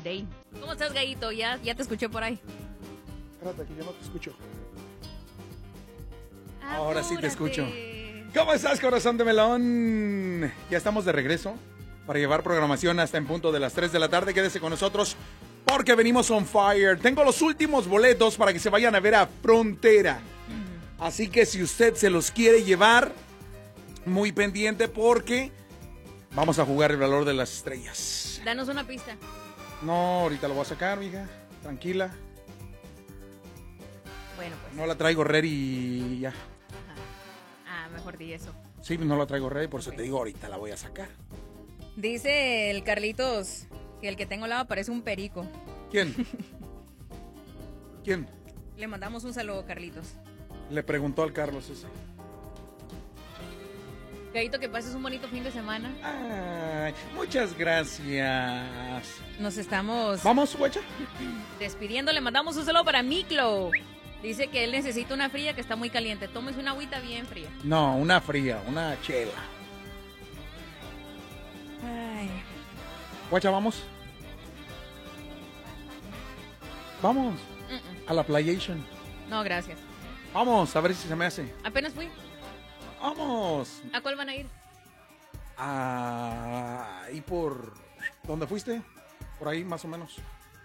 today. ¿Cómo estás, Gallito? Ya te escuché por ahí. Espérate, que yo no te escucho. Apúrate. Ahora sí te escucho. ¿Cómo estás, corazón de melón? Ya estamos de regreso para llevar programación hasta en punto de las 3 de la tarde. Quédese con nosotros porque venimos on fire. Tengo los últimos boletos para que se vayan a ver a Frontera. Así que si usted se los quiere llevar, muy pendiente porque vamos a jugar el valor de las estrellas. Danos una pista. No, ahorita lo voy a sacar, mija. Tranquila. Bueno, pues. No la traigo ready y ya. Mejor di eso. Sí, no la traigo ready, por eso te digo, ahorita la voy a sacar. Dice el Carlitos que el que tengo al lado parece un perico. ¿Quién? ¿Quién? Le mandamos un saludo, Carlitos. Le preguntó al Carlos ese. Gallito, que pases un bonito fin de semana. Ay, muchas gracias. Nos estamos ¿Vamos, guacha? despidiendo. Le mandamos un saludo para Miklo. Dice que él necesita una fría que está muy caliente. Tómese una agüita bien fría. No, una fría, una chela. Ay. Guacha, ¿vamos? Vamos. A la Playation. No, gracias. Vamos, a ver si se me hace. Apenas fui. Vamos. ¿A cuál van a ir? Ahí por... ¿Dónde fuiste? Por ahí, más o menos.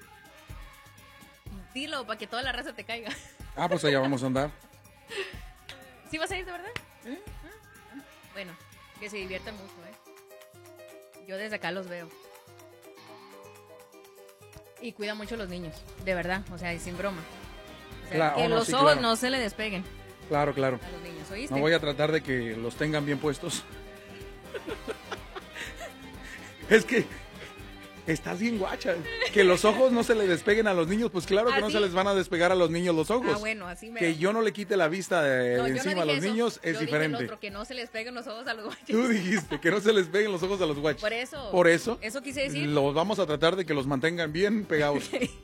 Dilo, para que toda la raza te caiga. Ah, pues allá vamos a andar. ¿Sí vas a ir, de verdad? ¿Eh? Bueno, que se diviertan mucho, ¿eh? Yo desde acá los veo. Y cuida mucho a los niños, de verdad, o sea, y sin broma. O sea, Claro, que no, los sí, ojos claro. no se le despeguen Claro, claro. a los niños, ¿oíste? No voy a tratar de que los tengan bien puestos. Es que estás bien guacha. Que los ojos no se le despeguen a los niños. Pues claro que no ¿Ah, se sí? les van a despegar a los niños los ojos. Ah, bueno, así me... Que yo no le quite la vista de No, yo no encima a dije los eso. niños es Yo dije diferente. el otro, que no se les peguen los ojos a los guachos. Tú dijiste que no se les peguen los ojos a los guachos. Por eso. Por eso. Eso quise decir. Los vamos a tratar de que los mantengan bien pegados.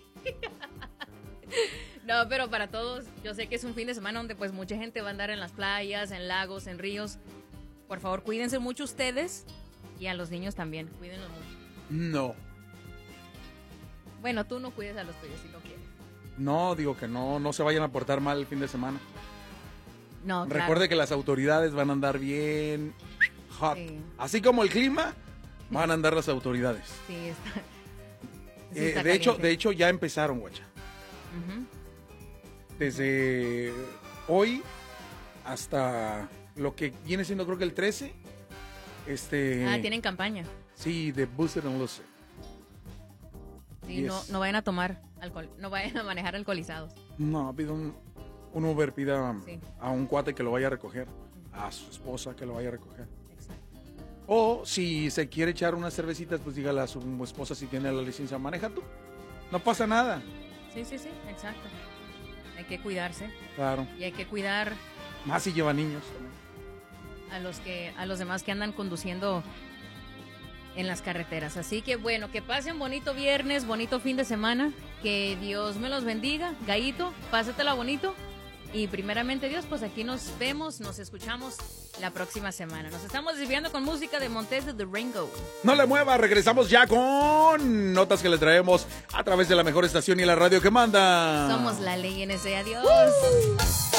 No, pero para todos, yo sé que es un fin de semana donde pues mucha gente va a andar en las playas, en lagos, en ríos. Por favor, cuídense mucho ustedes y a los niños también, cuídenlos mucho. No. Bueno, tú no cuides a los tuyos si no quieres. No, digo que no se vayan a portar mal el fin de semana. No, claro. Recuerde que las autoridades van a andar bien hot. Sí. Así como el clima, van a andar las autoridades. Sí, está. Sí, está de caliente. hecho, ya empezaron, guacha. Ujú. Desde hoy hasta lo que viene siendo creo que el 13. Tienen campaña. Sí, de Booster and Loser. Sí, Yes. no vayan a tomar alcohol, no vayan a manejar alcoholizados. No, pida un Uber, pida Sí. a un cuate que lo vaya a recoger, a su esposa que lo vaya a recoger. Exacto. O si se quiere echar unas cervecitas, pues dígale a su esposa si tiene la licencia, maneja tú. No pasa nada. Sí, exacto. Hay que cuidarse Claro. y hay que cuidar Más si lleva niños. a los demás que andan conduciendo en las carreteras. Así que bueno, que pasen bonito viernes, bonito fin de semana, que Dios me los bendiga. Gallito, pásatela bonito y primeramente Dios, pues aquí nos vemos, nos escuchamos la próxima semana. Nos estamos despidiendo con música de Montes de The Ringo. No le mueva, regresamos ya con notas que le traemos a través de la mejor estación y la radio que manda. Somos la ley en ese. Adiós.